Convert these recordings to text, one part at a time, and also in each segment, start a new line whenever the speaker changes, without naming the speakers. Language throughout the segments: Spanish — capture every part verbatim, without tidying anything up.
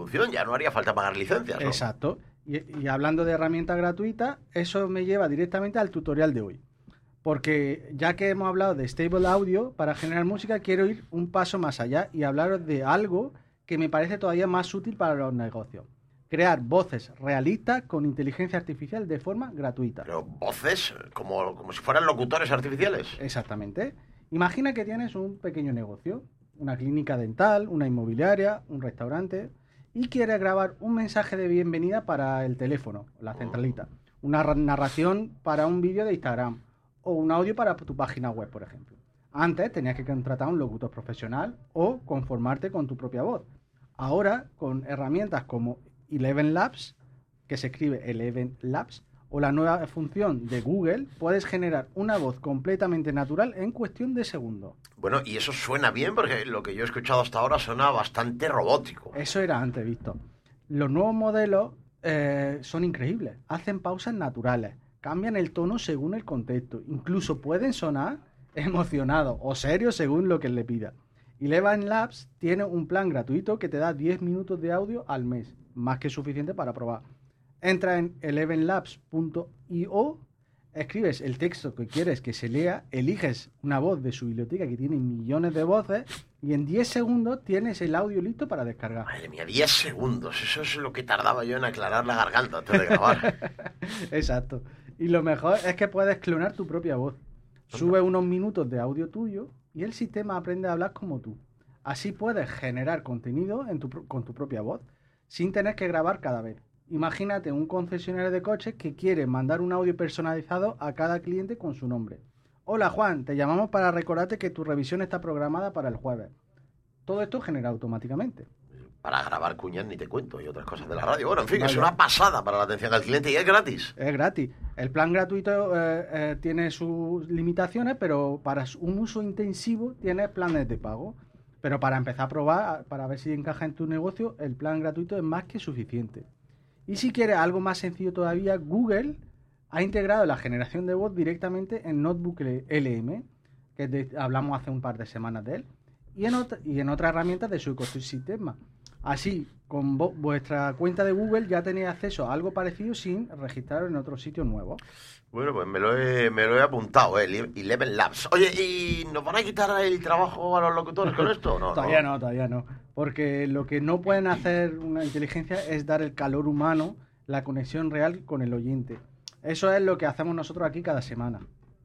revolución, ya no haría falta pagar licencias, ¿no?
Exacto. Y, y hablando de herramientas gratuitas, eso me lleva directamente al tutorial de hoy. Porque ya que hemos hablado de Stable Audio para generar música, quiero ir un paso más allá y hablaros de algo que me parece todavía más útil para los negocios. Crear voces realistas con inteligencia artificial de forma gratuita.
Pero voces como, como si fueran locutores artificiales.
Exactamente. Imagina que tienes un pequeño negocio, una clínica dental, una inmobiliaria, un restaurante, y quieres grabar un mensaje de bienvenida para el teléfono, la centralita, una narración para un vídeo de Instagram, o un audio para tu página web, por ejemplo. Antes tenías que contratar a un locutor profesional o conformarte con tu propia voz. Ahora, con herramientas como Eleven Labs, que se escribe Eleven Labs, o la nueva función de Google, puedes generar una voz completamente natural en cuestión de segundos.
Bueno, y eso suena bien porque lo que yo he escuchado hasta ahora suena bastante robótico.
Eso era antes, Víctor. Los nuevos modelos eh, son increíbles. Hacen pausas naturales. Cambian el tono según el contexto. Incluso pueden sonar emocionados o serios según lo que le pida. Eleven Labs tiene un plan gratuito que te da diez minutos de audio al mes. Más que suficiente para probar. Entra en eleven labs punto io, escribes el texto que quieres que se lea, eliges una voz de su biblioteca que tiene millones de voces y en diez segundos tienes el audio listo para descargar.
Madre mía, diez segundos. Eso es lo que tardaba yo en aclarar la garganta antes de grabar.
Exacto. Y lo mejor es que puedes clonar tu propia voz. Sube unos minutos de audio tuyo y el sistema aprende a hablar como tú. Así puedes generar contenido en tu, con tu propia voz, sin tener que grabar cada vez. Imagínate un concesionario de coches que quiere mandar un audio personalizado a cada cliente con su nombre. Hola Juan, te llamamos para recordarte que tu revisión está programada para el jueves. Todo esto genera automáticamente.
Para grabar cuñas ni te cuento y otras cosas de la radio. Bueno, en fin,
Vaya.
Es una pasada para la atención al cliente y es gratis.
Es gratis. El plan gratuito eh, eh, tiene sus limitaciones, pero para un uso intensivo tiene planes de pago. Pero para empezar a probar, para ver si encaja en tu negocio, el plan gratuito es más que suficiente. Y si quieres algo más sencillo todavía, Google ha integrado la generación de voz directamente en Notebook L M, que de, hablamos hace un par de semanas de él, y en, otra, y en otras herramientas de su ecosistema. Así, con vo- vuestra cuenta de Google ya tenéis acceso a algo parecido sin registraros en otro sitio nuevo.
Bueno, pues me lo he, me lo he apuntado, eh, Eleven Labs. Oye, ¿y nos van a quitar el trabajo a los locutores con esto? No,
Todavía no, todavía no. Porque lo que no pueden hacer una inteligencia es dar el calor humano, la conexión real con el oyente. Eso es lo que hacemos nosotros aquí cada semana.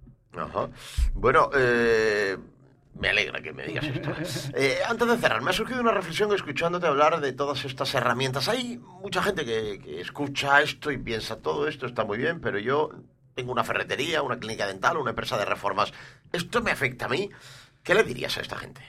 Ajá. Bueno, eh... me alegra que me digas esto. Eh, antes de cerrar, me ha surgido una reflexión escuchándote hablar de todas estas herramientas. Hay mucha gente que, que escucha esto y piensa, todo esto está muy bien, pero yo tengo una ferretería, una clínica dental, una empresa de reformas. ¿Esto me afecta a mí? ¿Qué le dirías a esta gente?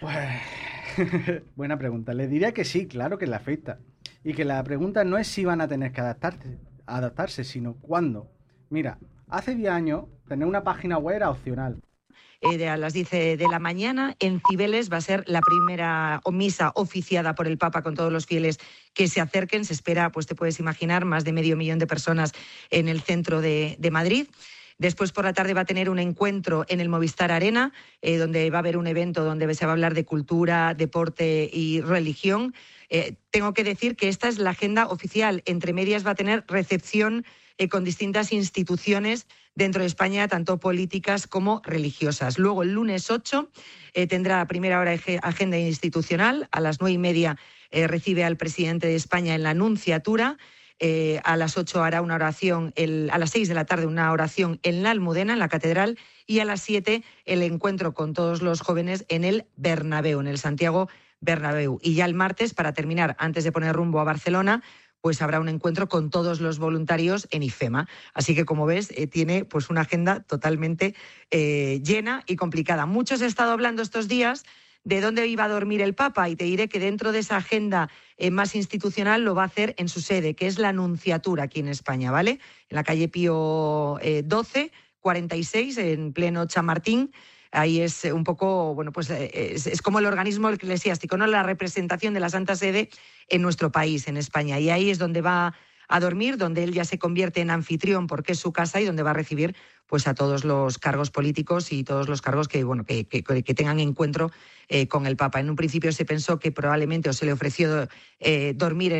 Pues, buena pregunta. Le diría que sí, claro que le afecta. Y que la pregunta no es si van a tener que adaptarse, adaptarse sino cuándo. Mira, hace diez años tener una página web era opcional.
Eh, de a las diez de la mañana en Cibeles va a ser la primera misa oficiada por el Papa con todos los fieles que se acerquen. Se espera, pues te puedes imaginar, más de medio millón de personas en el centro de, de Madrid. Después por la tarde va a tener un encuentro en el Movistar Arena, eh, donde va a haber un evento donde se va a hablar de cultura, deporte y religión. Eh, tengo que decir que esta es la agenda oficial. Entre medias va a tener recepción eh, con distintas instituciones dentro de España, tanto políticas como religiosas. Luego, el lunes ocho, eh, tendrá primera hora de agenda institucional. A las nueve y media eh, recibe al presidente de España en la Nunciatura. Eh, a las ocho hará una oración, el, a las seis de la tarde una oración en la Almudena, en la Catedral, y a las siete el encuentro con todos los jóvenes en el Bernabéu, en el Santiago Bernabéu. Y ya el martes, para terminar, antes de poner rumbo a Barcelona, pues habrá un encuentro con todos los voluntarios en IFEMA. Así que, como ves, eh, tiene pues una agenda totalmente eh, llena y complicada. Muchos han estado hablando estos días de dónde iba a dormir el Papa, y te diré que dentro de esa agenda eh, más institucional lo va a hacer en su sede, que es la Nunciatura aquí en España, ¿vale? En la calle Pío eh, doce, cuarenta y seis, en pleno Chamartín. Ahí es un poco, bueno, pues es, es como el organismo eclesiástico, ¿no? La representación de la Santa Sede en nuestro país, en España. Y ahí es donde va a dormir, donde él ya se convierte en anfitrión porque es su casa, y donde va a recibir pues a todos los cargos políticos y todos los cargos que, bueno, que, que, que tengan encuentro eh, con el Papa. En un principio se pensó que probablemente o se le ofreció eh, dormir en